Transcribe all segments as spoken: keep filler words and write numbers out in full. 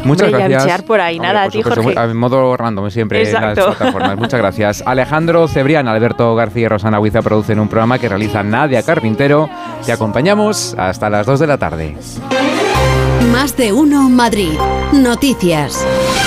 Muchas Hombre, gracias. Y a bichear por ahí, Hombre, nada, por a ti, supuesto, Jorge. A modo random siempre Exacto. en las plataformas. Muchas gracias. Alejandro Cebrián, Alberto García y Rosana Huiza producen un programa que realiza Nadia Carpintero. Te acompañamos hasta las dos de la tarde. Más de uno Madrid. Noticias.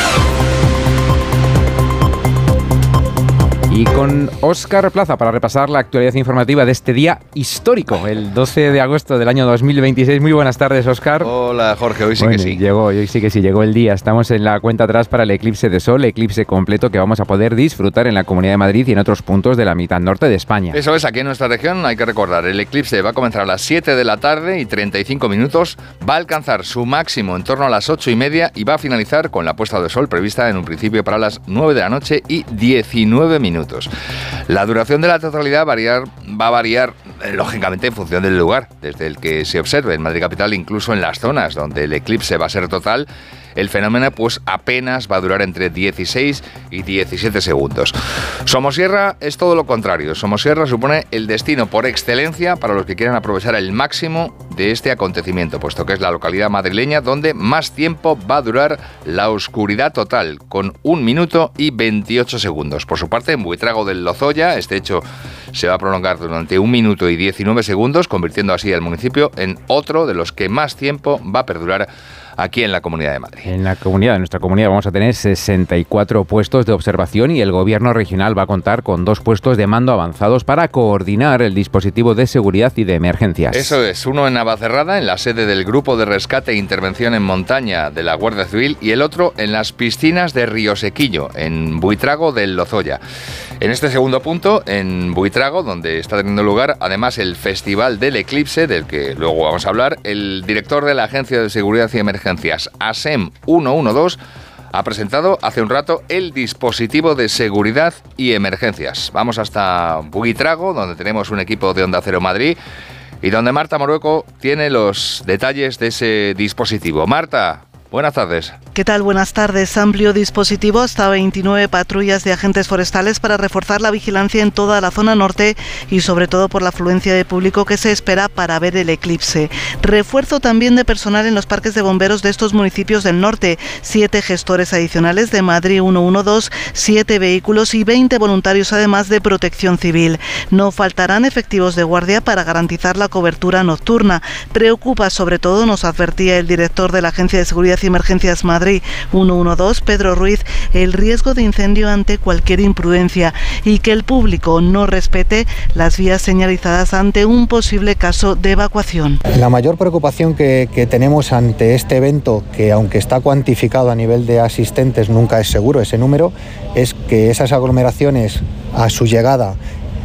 Y con Óscar Plaza para repasar la actualidad informativa de este día histórico, el doce de agosto del año dos mil veintiséis. Muy buenas tardes, Óscar. Hola, Jorge, hoy sí Bueno, que sí. Llegó, hoy sí que sí, llegó el día. Estamos en la cuenta atrás para el eclipse de sol, eclipse completo que vamos a poder disfrutar en la Comunidad de Madrid y en otros puntos de la mitad norte de España. Eso es, aquí en nuestra región hay que recordar, el eclipse va a comenzar a las siete de la tarde y treinta y cinco minutos, va a alcanzar su máximo en torno a las ocho y media y va a finalizar con la puesta de sol prevista en un principio para las nueve de la noche y diecinueve minutos. La duración de la totalidad variar, va a variar, eh, lógicamente, en función del lugar desde el que se observe. En Madrid capital, incluso en las zonas donde el eclipse va a ser total, el fenómeno pues apenas va a durar entre dieciséis y diecisiete segundos. Somosierra es todo lo contrario. Somosierra supone el destino por excelencia para los que quieran aprovechar el máximo de este acontecimiento, puesto que es la localidad madrileña donde más tiempo va a durar la oscuridad total, con un minuto y veintiocho segundos. Por su parte, en Buitrago del Lozoya, este hecho se va a prolongar durante un minuto y diecinueve segundos, convirtiendo así al municipio en otro de los que más tiempo va a perdurar aquí en la Comunidad de Madrid. En la comunidad, en nuestra comunidad, vamos a tener sesenta y cuatro puestos de observación y el gobierno regional va a contar con dos puestos de mando avanzados para coordinar el dispositivo de seguridad y de emergencias. Eso es, uno en Navacerrada, en la sede del Grupo de Rescate e Intervención en Montaña de la Guardia Civil, y el otro en las piscinas de Riosequillo, en Buitrago del Lozoya. En este segundo punto, en Buitrago, donde está teniendo lugar además el Festival del Eclipse, del que luego vamos a hablar, el director de la Agencia de Seguridad y Emergencias, ASEM ciento doce, ha presentado hace un rato el dispositivo de seguridad y emergencias. Vamos hasta Buitrago, donde tenemos un equipo de Onda Cero Madrid y donde Marta Morueco tiene los detalles de ese dispositivo. Marta, buenas tardes. ¿Qué tal? Buenas tardes. Amplio dispositivo, hasta veintinueve patrullas de agentes forestales para reforzar la vigilancia en toda la zona norte y sobre todo por la afluencia de público que se espera para ver el eclipse. Refuerzo también de personal en los parques de bomberos de estos municipios del norte. Siete gestores adicionales de Madrid ciento doce, siete vehículos y veinte voluntarios además de protección civil. No faltarán efectivos de guardia para garantizar la cobertura nocturna. Preocupa sobre todo, nos advertía el director de la Agencia de Seguridad y Emergencias Madrid ciento doce, Pedro Ruiz, el riesgo de incendio ante cualquier imprudencia y que el público no respete las vías señalizadas ante un posible caso de evacuación. La mayor preocupación que, que tenemos ante este evento, que aunque está cuantificado a nivel de asistentes, nunca es seguro ese número, es que esas aglomeraciones a su llegada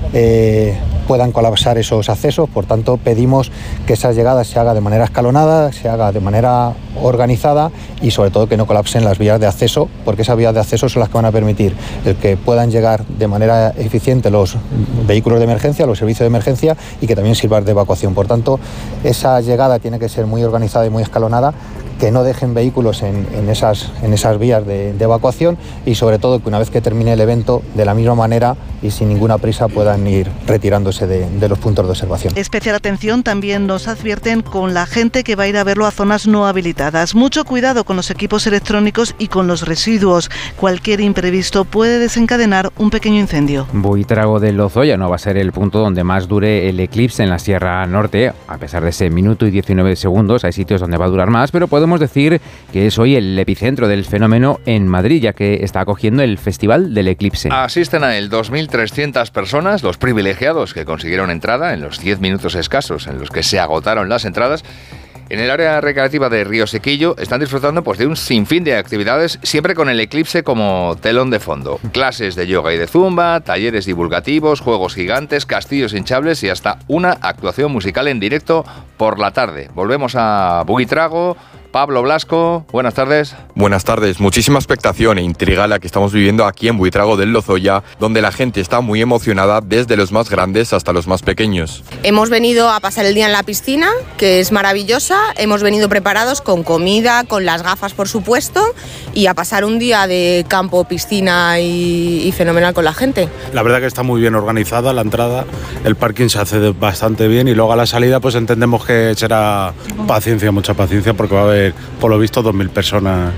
Eh, puedan colapsar esos accesos. Por tanto, pedimos que esas llegadas se haga de manera escalonada, se haga de manera organizada y sobre todo que no colapsen las vías de acceso, porque esas vías de acceso son las que van a permitir el que puedan llegar de manera eficiente los vehículos de emergencia, los servicios de emergencia y que también sirvan de evacuación. Por tanto, esa llegada tiene que ser muy organizada y muy escalonada, que no dejen vehículos en, en, esas, en esas vías de, de evacuación y sobre todo que una vez que termine el evento, de la misma manera y sin ninguna prisa puedan ir retirándose de, de los puntos de observación. Especial atención también nos advierten con la gente que va a ir a verlo a zonas no habilitadas. Mucho cuidado con los equipos electrónicos y con los residuos. Cualquier imprevisto puede desencadenar un pequeño incendio. Buitrago del Lozoya no va a ser el punto donde más dure el eclipse en la Sierra Norte. A pesar de ese minuto y diecinueve segundos, hay sitios donde va a durar más, pero podemos decir que es hoy el epicentro del fenómeno en Madrid, ya que está acogiendo el Festival del Eclipse. Asisten a él dos mil trescientas personas, los privilegiados que consiguieron entrada en los diez minutos escasos en los que se agotaron las entradas. En el área recreativa de Riosequillo están disfrutando pues, de un sinfín de actividades, siempre con el eclipse como telón de fondo. Clases de yoga y de zumba, talleres divulgativos, juegos gigantes, castillos hinchables y hasta una actuación musical en directo por la tarde. Volvemos a Buitrago. Pablo Blasco, buenas tardes. Buenas tardes. Muchísima expectación e intriga la que estamos viviendo aquí en Buitrago del Lozoya, donde la gente está muy emocionada desde los más grandes hasta los más pequeños. Hemos venido a pasar el día en la piscina, que es maravillosa. Hemos venido preparados con comida, con las gafas, por supuesto, y a pasar un día de campo, piscina y, y fenomenal con la gente. La verdad que está muy bien organizada la entrada, el parking se hace bastante bien y luego a la salida pues entendemos que será paciencia, mucha paciencia, porque va a haber por lo visto dos mil personas